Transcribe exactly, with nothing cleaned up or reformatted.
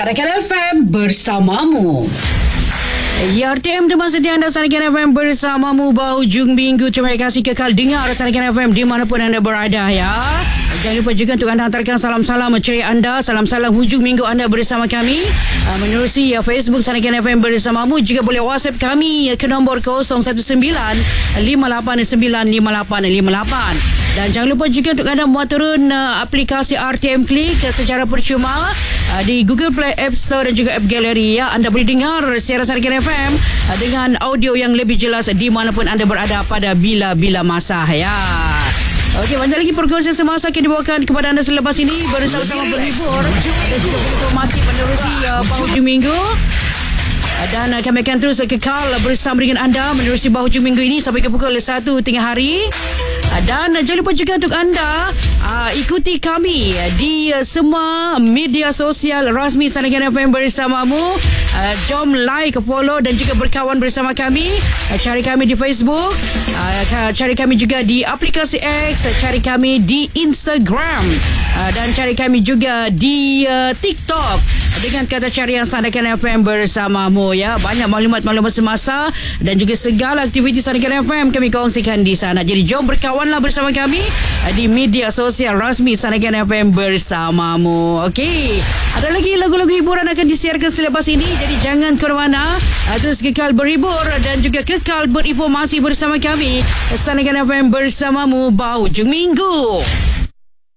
Sarakan F M bersamamu. Ya, R T M teman setia anda Sarakan F M bersamamu berhujung minggu. Terima kasih kekal dengar Sarakan F M dimanapun anda berada ya. Jangan lupa juga untuk anda hantarkan salam-salam ceria anda, salam-salam hujung minggu anda bersama kami menerusi Facebook Sarakan F M bersamamu. Juga boleh WhatsApp kami ke nombor kosong satu sembilan lima lapan sembilan lima lapan lima lapan. Dan jangan lupa juga untuk anda muat turun uh, aplikasi R T M Click uh, secara percuma uh, di Google Play, App Store dan juga App Gallery ya. Anda boleh dengar siaran Sarakan F M uh, dengan audio yang lebih jelas dimanapun anda berada pada bila-bila masa ya. Okey, banyak lagi perkongsian semasa yang dibawakan kepada anda selepas ini bersama-sama berlibur dan juga informasi menerusi uh, penghujung minggu. Dan uh, kami akan terus kekal bersama dengan anda menerusi penghujung minggu ini sampai ke pukul satu tengah hari. Dan jangan lupa juga untuk anda uh, ikuti kami di uh, semua media sosial rasmi Sarakan F M bersamamu. Uh, jom like, follow dan juga berkawan bersama kami. Uh, cari kami di Facebook, uh, cari kami juga di aplikasi X, uh, cari kami di Instagram uh, dan cari kami juga di uh, TikTok dengan kata carian Sarakan F M bersamamu ya. Banyak maklumat-maklumat semasa dan juga segala aktiviti Sarakan F M kami kongsikan di sana. Jadi jom berkawanlah bersama kami di media sosial rasmi Sarakan F M bersamamu. Okey, ada lagi lagu-lagu hiburan akan disiarkan selepas ini. Jadi jangan ke mana-mana, terus kekal berhibur dan juga kekal berinformasi bersama kami Sarakan F M bersamamu berhujung minggu.